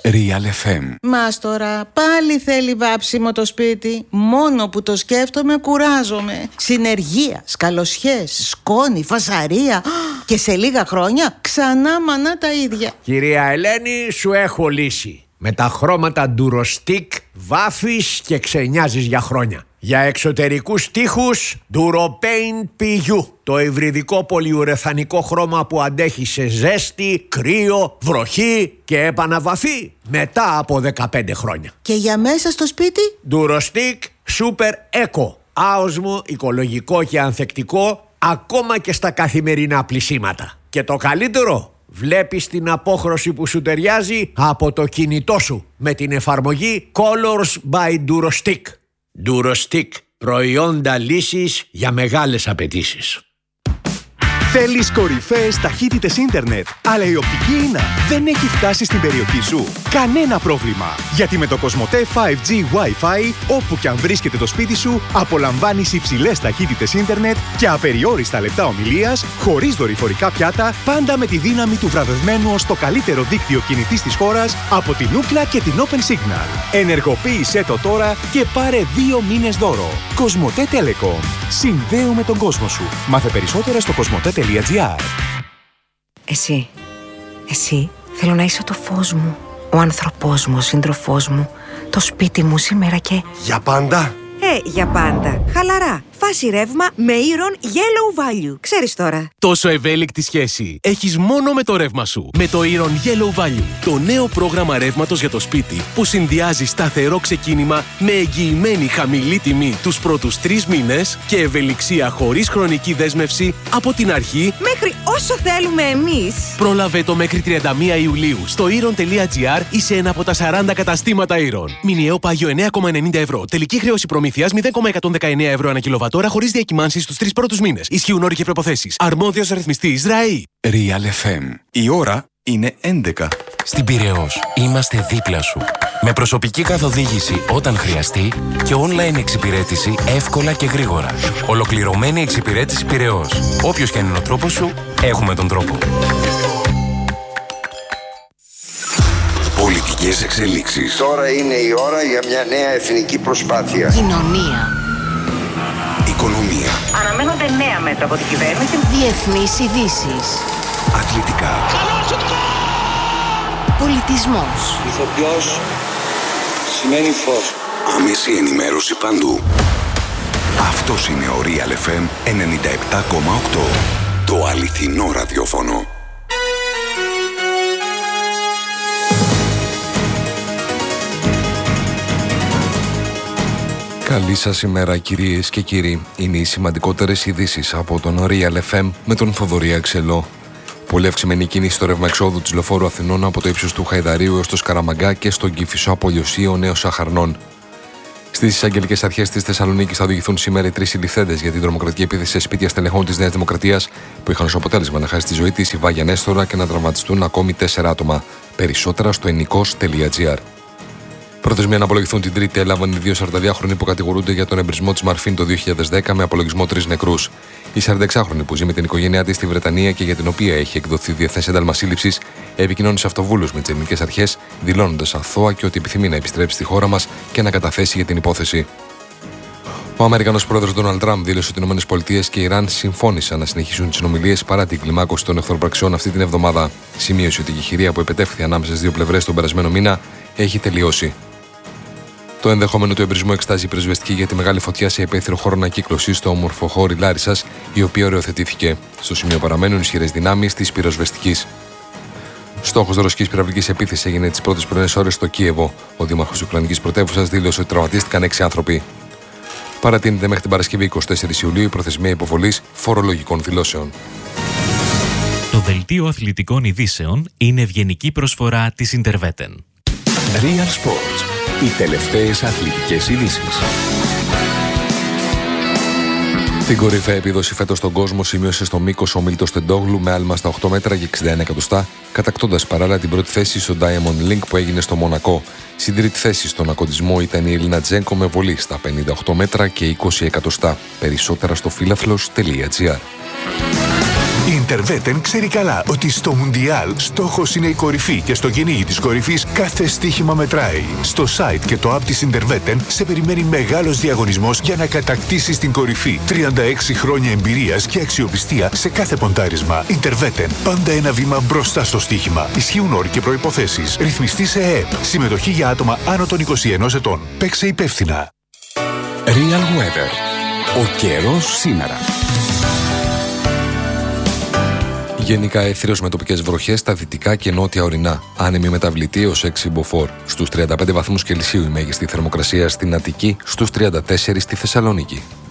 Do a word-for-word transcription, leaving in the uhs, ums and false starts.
Real εφ εμ. Μάστορα, πάλι θέλει βάψιμο το σπίτι. Μόνο που το σκέφτομαι κουράζομαι. Συνεργεία, σκαλοσιές, σκόνη, φασαρία. Και σε λίγα χρόνια ξανά μανά τα ίδια. Κυρία Ελένη, σου έχω λύση. Με τα χρώματα Durostic βάφεις και ξενιάζεις για χρόνια. Για εξωτερικούς τοίχους Duropaint πι γιου. Το υβριδικό πολυουρεθανικό χρώμα που αντέχει σε ζέστη, κρύο, βροχή και επαναβαφή μετά από δεκαπέντε χρόνια. Και για μέσα στο σπίτι? Durostic Super Eco. Άοσμο, οικολογικό και ανθεκτικό ακόμα και στα καθημερινά πλυσίματα. Και το καλύτερο, βλέπεις την απόχρωση που σου ταιριάζει από το κινητό σου με την εφαρμογή Colors by Durostic. Durostic, προϊόντα λύσης για μεγάλες απαιτήσεις. Θέλεις κορυφαίες ταχύτητες ίντερνετ, αλλά η οπτική ίνα δεν έχει φτάσει στην περιοχή σου? Κανένα πρόβλημα, γιατί με το Κοσμοτέ φάιβ τζι Wi-Fi, όπου και αν βρίσκεται το σπίτι σου, απολαμβάνεις υψηλές ταχύτητες ίντερνετ και απεριόριστα λεπτά ομιλίας, χωρίς δορυφορικά πιάτα, πάντα με τη δύναμη του βραβευμένου ως το καλύτερο δίκτυο κινητής της χώρας από την Ookla και την Open Signal. Ενεργοποίησέ το τώρα και πάρε δύο μήνες δώρο. Κοσμοτέ Telecom. Συνδέουμε τον κόσμο σου. Μάθε περισσότερα στο κοσμοτέ τελεία τζι άρ. Εσύ, εσύ θέλω να είσαι το φως μου, ο άνθρωπός μου, ο σύντροφός μου, το σπίτι μου σήμερα και... Για πάντα? Ε, για πάντα. Χαλαρά. Φάση ρεύμα με Iron Yellow Value. Ξέρεις τώρα. Τόσο ευέλικτη σχέση έχεις μόνο με το ρεύμα σου. Με το Iron Yellow Value. Το νέο πρόγραμμα ρεύματος για το σπίτι που συνδυάζει σταθερό ξεκίνημα με εγγυημένη χαμηλή τιμή τους πρώτους τρεις μήνες και ευελιξία χωρίς χρονική δέσμευση από την αρχή μέχρι όσο θέλουμε εμείς. Πρόλαβε το μέχρι τριάντα μία Ιουλίου στο iron τελεία τζι άρ ή σε ένα από τα σαράντα καταστήματα Iron. Μηνιαίο πάγιο εννέα κόμμα ενενήντα ευρώ. Τελική χρέωση προμήθειας μηδέν κόμμα εκατόν δεκαεννέα ευρώ ανά κιλοβατόρα χωρίς διακυμάνσεις στους τρεις πρώτους μήνες. Ισχύουν όροι και προϋποθέσεις. Αρμόδιος ρυθμιστής ΡΑΗ. Real εφ εμ. Η ώρα είναι έντεκα. Στην Πειραιώς είμαστε δίπλα σου. Με προσωπική καθοδήγηση όταν χρειαστεί και online εξυπηρέτηση εύκολα και γρήγορα. Ολοκληρωμένη εξυπηρέτηση Πειραιώς. Όποιος και αν είναι ο τρόπος σου, έχουμε τον τρόπο. Πολιτικές εξελίξεις. Τώρα είναι η ώρα για μια νέα εθνική προσπάθεια. Κοινωνία. Οικονομία. Αναμένονται νέα μέτρα από την κυβέρνηση. Διεθνείς ειδήσεις. Αθλητικά. Πολιτισμός. Ηθοποιός σημαίνει φως. Άμεση ενημέρωση παντού. Αυτός είναι ο Real εφ εμ ενενήντα επτά κόμμα οκτώ. Το αληθινό ραδιόφωνο. Καλή σας ημέρα κυρίες και κύριοι. Είναι οι σημαντικότερες ειδήσεις από τον Real εφ εμ με τον Θοδωρή Αξελό. Πολύ αυξημένη κίνηση στο ρεύμα εξόδου της Λεωφόρου Αθηνών από το ύψος του Χαϊδαρίου έως το Σκαραμαγκά και στον Κηφισό από Λιωσείο νέος Σαχαρνών. Στις εισαγγελικές αρχές της Θεσσαλονίκης θα οδηγηθούν σήμερα οι τρεις συλληφθέντες για την τρομοκρατική επίθεση σε σπίτια στελεχών της Νέας Δημοκρατίας που είχαν ως αποτέλεσμα να χάσει τη ζωή της η Βάγια Νέστορα και να τραυματιστούν ακόμη τέσσερα άτομα. Περισσότερα στο ενικός τελεία τζι άρ. Προθεσμία να απολογηθούν την Τρίτη έλαβαν οι δύο σαρανταδυάχρονοι που κατηγορούνται για τον εμπρισμό της Μαρφίν το δύο χιλιάδες δέκα με απολογισμό τρεις νεκρούς. Η σαρανταεξάχρονη που ζει με την οικογένειά της στη Βρετανία και για την οποία έχει εκδοθεί διεθνές ένταλμα σύλληψης επικοινώνησε αυτοβούλως με τις ελληνικές αρχές, δηλώνοντας αθώα και ότι επιθυμεί να επιστρέψει στη χώρα μας και να καταθέσει για την υπόθεση. Ο Αμερικανός πρόεδρος Ντόναλντ Τραμπ δήλωσε ότι οι ΗΠΑ και η Ιράν συμφώνησαν να συνεχίσουν τις συνομιλίες παρά την κλιμάκωση των εχθροπραξιών αυτή την εβδομάδα. Σημείωσε ότι η χειρία που επετεύχθη ανάμεσα στις δύο πλευρές τον περασμένο μήνα έχει τελειώσει. Το ενδεχόμενο του εμπρισμού εξετάζει η πυροσβεστική για τη μεγάλη φωτιά σε υπαίθριο χώρο ανακύκλωσης στο όμορφο χώρι Λάρισσας, η οποία οριοθετήθηκε. Στο σημείο παραμένουν ισχυρές δυνάμεις της πυροσβεστικής. Στόχος ρωσικής πυραυλικής επίθεσης έγινε τις πρώτες πρωινές ώρες στο Κίεβο. Ο δήμαρχος της Ουκρανικής πρωτεύουσας δήλωσε ότι τραυματίστηκαν έξι άνθρωποι. Παρατείνεται μέχρι την Παρασκευή εικοστή τέταρτη Ιουλίου η προθεσμία υποβολής φορολογικών δηλώσεων. Το δελτίο αθλητικών ειδήσεων είναι ευγενική προσφορά της Interveten. Real Sports. Οι τελευταίες αθλητικές ειδήσεις. Την κορυφαία επίδοση φέτος στον κόσμο σημείωσε στο μήκος ο Μίλτος Τεντόγλου με άλμα στα οκτώ μέτρα και εξήντα ένα εκατοστά, κατακτώντας παράλληλα την πρώτη θέση στο Diamond Link που έγινε στο Μονακό. Στην τρίτη θέση στον ακοντισμό ήταν η Ελίνα Τζένκο με βολή στα πενήντα οκτώ μέτρα και είκοσι εκατοστά. Περισσότερα στο φίλαθλος τελεία τζι άρ. Η Interwetten ξέρει καλά ότι στο Μουντιάλ στόχος είναι η κορυφή και στο κυνήγι της κορυφής κάθε στοίχημα μετράει. Στο site και το app της Interwetten σε περιμένει μεγάλος διαγωνισμός για να κατακτήσεις την κορυφή. τριάντα έξι χρόνια εμπειρίας και αξιοπιστία σε κάθε ποντάρισμα. Interwetten. Πάντα ένα βήμα μπροστά στο στοίχημα. Ισχύουν όροι και προϋποθέσεις. Ρυθμιστή σε ΕΕΠ. Συμμετοχή για άτομα άνω των είκοσι ενός ετών. Παίξε υπεύθυνα. Real Weather. Ο καιρός σήμερα. Γενικά έθριος με τοπικές βροχές στα δυτικά και νότια ορεινά. Άνεμη μεταβλητή ως έξι μποφόρ. Στους τριάντα πέντε βαθμούς Κελσίου η μέγιστη θερμοκρασία στην Αττική, στους τριάντα τέσσερα στη Θεσσαλονίκη.